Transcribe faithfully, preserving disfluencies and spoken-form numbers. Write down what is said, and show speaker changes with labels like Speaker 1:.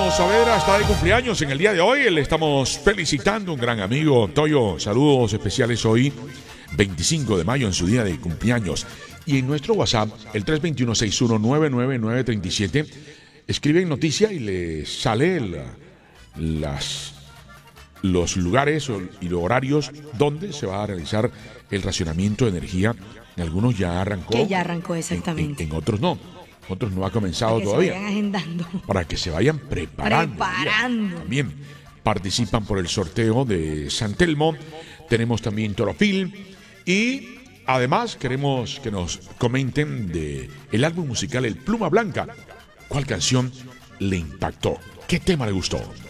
Speaker 1: Saavedra está de cumpleaños en el día de hoy. Le estamos felicitando, un gran amigo. Toyo, saludos especiales hoy, veinticinco de mayo, en su día de cumpleaños. Y en nuestro WhatsApp, el tres dos uno, seis uno nueve nueve nueve tres siete, escriben noticia y les sale la, las, los lugares y los horarios donde se va a realizar el racionamiento de energía. En algunos ya arrancó.
Speaker 2: Que ya arrancó, exactamente.
Speaker 1: En, en, en otros no. Otros no ha comenzado
Speaker 2: para que
Speaker 1: todavía.
Speaker 2: Se vayan agendando.
Speaker 1: Para que se vayan preparando.
Speaker 2: Preparando.
Speaker 1: También participan por el sorteo de San Telmo. Tenemos también Torofil. Y además queremos que nos comenten de el álbum musical El Pluma Blanca. ¿Cuál canción le impactó? ¿Qué tema le gustó?